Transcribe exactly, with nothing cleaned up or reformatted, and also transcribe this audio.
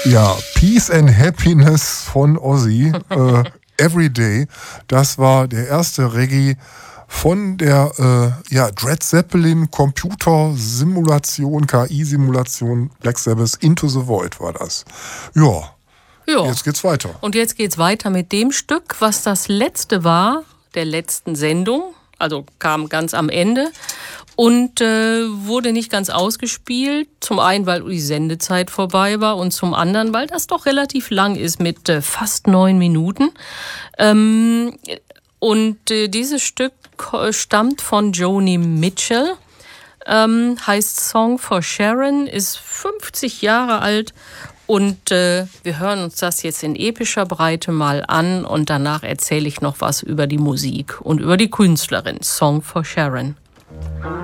Ja, Peace and Happiness von Ozzy, äh, Everyday. Das war der erste Reggae von der äh, ja, Dread Zeppelin Computersimulation, K I-Simulation Black Sabbath Into the Void war das. Ja, ja. Jetzt geht's weiter. Und jetzt geht's weiter mit dem Stück, was das letzte war, der letzten Sendung. Also kam ganz am Ende. Und äh, wurde nicht ganz ausgespielt. Zum einen, weil die Sendezeit vorbei war und zum anderen, weil das doch relativ lang ist mit äh, fast neun Minuten. Ähm, und äh, dieses Stück stammt von Joni Mitchell, ähm, heißt Song for Sharon, ist fünfzig Jahre alt und äh, wir hören uns das jetzt in epischer Breite mal an und danach erzähle ich noch was über die Musik und über die Künstlerin. Song for Sharon.